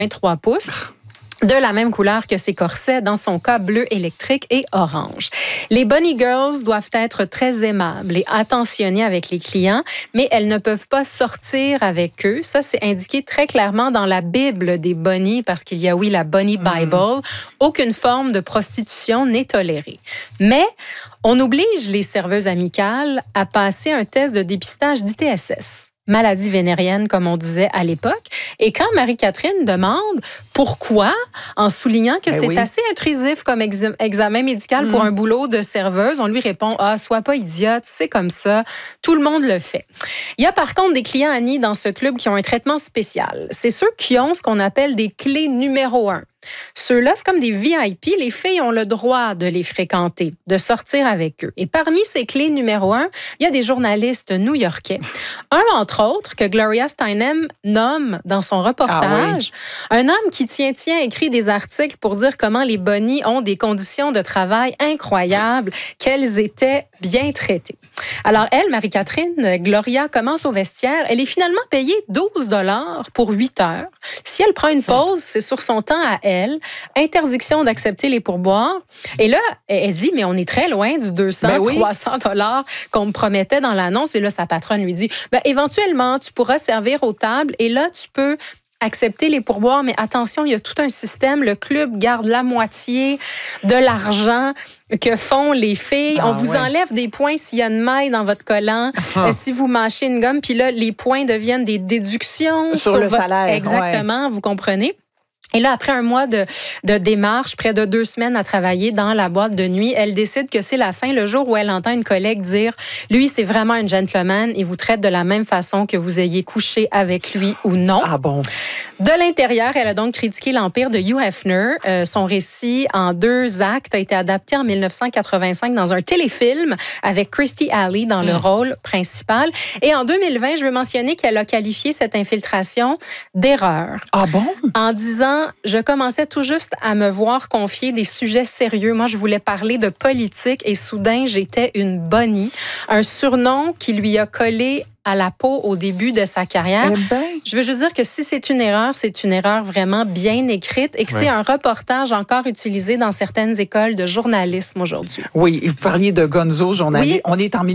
23 pouces. De la même couleur que ses corsets, dans son cas bleu électrique et orange. Les Bunny Girls doivent être très aimables et attentionnées avec les clients, mais elles ne peuvent pas sortir avec eux. Ça, c'est indiqué très clairement dans la Bible des Bunny, parce qu'il y a, oui, la Bunny Bible. Aucune forme de prostitution n'est tolérée. Mais on oblige les serveuses amicales à passer un test de dépistage d'ITSS. Maladie vénérienne, comme on disait à l'époque. Et quand Marie-Catherine demande pourquoi, en soulignant que c'est assez intrusif comme examen médical pour un boulot de serveuse, on lui répond « Ah, sois pas idiote, c'est comme ça, tout le monde le fait ». Il y a par contre des clients, Annie, dans ce club qui ont un traitement spécial. C'est ceux qui ont ce qu'on appelle des clés numéro 1. Ceux-là, c'est comme des VIP. Les filles ont le droit de les fréquenter, de sortir avec eux. Et parmi ces clés numéro 1, il y a des journalistes new-yorkais. Un, entre autres, que Gloria Steinem nomme dans son reportage. Un homme qui écrit des articles pour dire comment les Bunny ont des conditions de travail incroyables, qu'elles étaient bien traitées. Alors elle, Marie-Catherine, Gloria commence au vestiaire. Elle est finalement payée 12 $ pour 8 heures. Si elle prend une pause, c'est sur son temps à elle. Interdiction d'accepter les pourboires. Et là, elle dit, mais on est très loin du 200, 300 $ qu'on me promettait dans l'annonce. Et là, sa patronne lui dit, éventuellement, tu pourras servir aux tables et là, tu peux accepter les pourboires, mais attention, il y a tout un système. Le club garde la moitié de l'argent que font les filles. On vous enlève des points s'il y a une maille dans votre collant, si vous mâchez une gomme, puis là, les points deviennent des déductions sur le salaire. Exactement, vous comprenez? Et là, après un mois de démarche, près de 2 semaines à travailler dans la boîte de nuit, elle décide que c'est la fin, le jour où elle entend une collègue dire « Lui, c'est vraiment un gentleman, il vous traite de la même façon que vous ayez couché avec lui ou non. » Ah bon? De l'intérieur, elle a donc critiqué l'empire de Hugh Hefner. Son récit en 2 actes a été adapté en 1985 dans un téléfilm avec Kirstie Alley dans le rôle principal. Et en 2020, je veux mentionner qu'elle a qualifié cette infiltration d'erreur. Ah bon? En disant « Je commençais tout juste à me voir confier des sujets sérieux. Moi, je voulais parler de politique et soudain, j'étais une Bunny. » Un surnom qui lui a collé à la peau au début de sa carrière. Je veux juste dire que si c'est une erreur vraiment bien écrite et que c'est un reportage encore utilisé dans certaines écoles de journalisme aujourd'hui. Oui, vous parliez de Gonzo, journaliste. Oui. On est en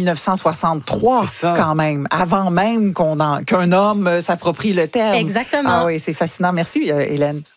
1963 quand même, avant même qu'un homme s'approprie le terme. Exactement. Ah oui, c'est fascinant. Merci, Hélène.